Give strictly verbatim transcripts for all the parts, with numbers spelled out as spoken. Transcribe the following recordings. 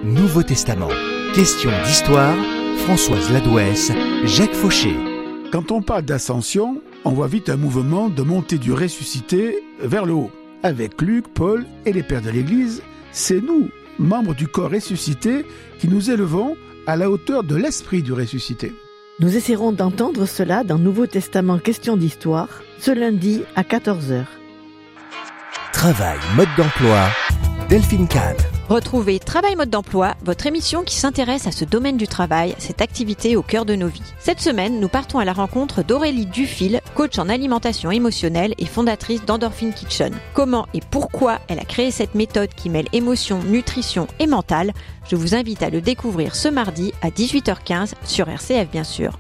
Nouveau Testament. Question d'histoire, Françoise Ladouès, Jacques Fauché. Quand on parle d'ascension, on voit vite un mouvement de montée du ressuscité vers le haut. Avec Luc, Paul et les pères de l'Église, c'est nous, membres du corps ressuscité, qui nous élevons à la hauteur de l'esprit du ressuscité. Nous essaierons d'entendre cela dans Nouveau Testament Question d'histoire, ce lundi à quatorze heures. Travail, mode d'emploi, Delphine Kahn. Retrouvez Travail mode d'emploi, votre émission qui s'intéresse à ce domaine du travail, cette activité au cœur de nos vies. Cette semaine, nous partons à la rencontre d'Aurélie Dufil, coach en alimentation émotionnelle et fondatrice d'Endorphin Kitchen. Comment et pourquoi elle a créé cette méthode qui mêle émotion, nutrition et mental, je vous invite à le découvrir ce mardi à dix-huit heures quinze sur R C F bien sûr.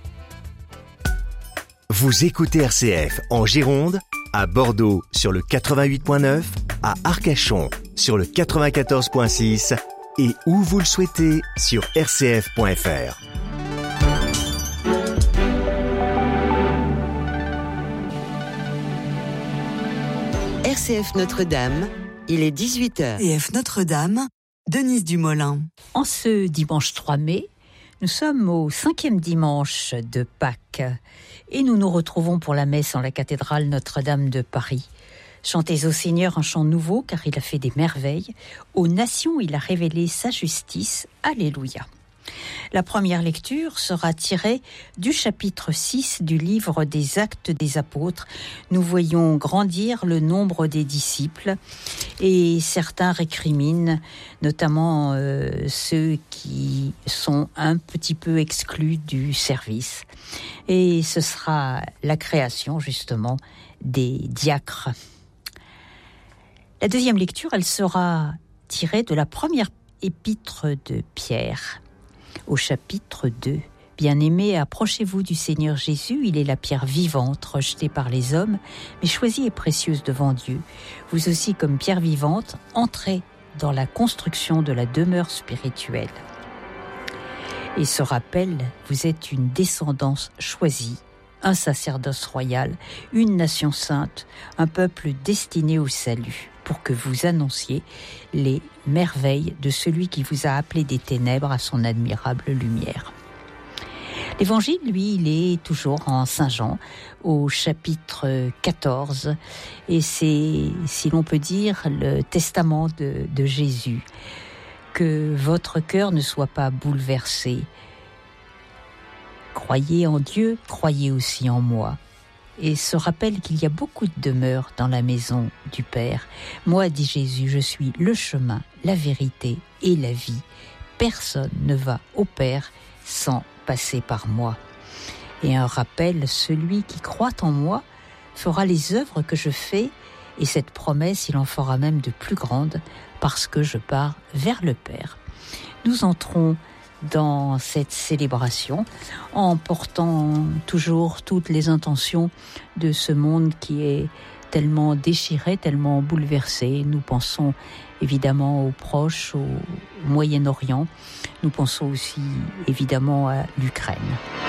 Vous écoutez R C F en Gironde, à Bordeaux sur le quatre-vingt-huit virgule neuf, à Arcachon sur le quatre-vingt-quatorze virgule six et où vous le souhaitez sur r c f point f r. R C F Notre-Dame, il est dix-huit heures. R C F Notre-Dame, Denise Dumoulin. En ce dimanche trois mai, nous sommes au cinquième dimanche de Pâques et nous nous retrouvons pour la messe en la cathédrale Notre-Dame de Paris. Chantez au Seigneur un chant nouveau car il a fait des merveilles. Aux nations, il a révélé sa justice. Alléluia. La première lecture sera tirée du chapitre six du livre des Actes des Apôtres. Nous voyons grandir le nombre des disciples et certains récriminent, notamment euh, ceux qui sont un petit peu exclus du service. Et ce sera la création justement des diacres. La deuxième lecture, elle sera tirée de la première épître de Pierre. Au chapitre deux, « Bien-aimés, approchez-vous du Seigneur Jésus, il est la pierre vivante, rejetée par les hommes, mais choisie et précieuse devant Dieu. Vous aussi, comme pierre vivante, entrez dans la construction de la demeure spirituelle. » Et ce rappel, vous êtes une descendance choisie, un sacerdoce royal, une nation sainte, un peuple destiné au salut, pour que vous annonciez les merveilles de celui qui vous a appelé des ténèbres à son admirable lumière. L'évangile, lui, il est toujours en Saint Jean, au chapitre quatorze, et c'est, si l'on peut dire, le testament de, de Jésus. Que votre cœur ne soit pas bouleversé. Croyez en Dieu, croyez aussi en moi. Et se rappelle qu'il y a beaucoup de demeures dans la maison du Père. Moi, dit Jésus, je suis le chemin, la vérité et la vie. Personne ne va au Père sans passer par moi. Et un rappel, celui qui croit en moi fera les œuvres que je fais, et cette promesse, il en fera même de plus grandes, parce que je pars vers le Père. Nous entrons dans cette célébration en portant toujours toutes les intentions de ce monde qui est tellement déchiré, tellement bouleversé. Nous pensons évidemment aux proches, au Moyen-Orient. Nous pensons aussi évidemment à l'Ukraine.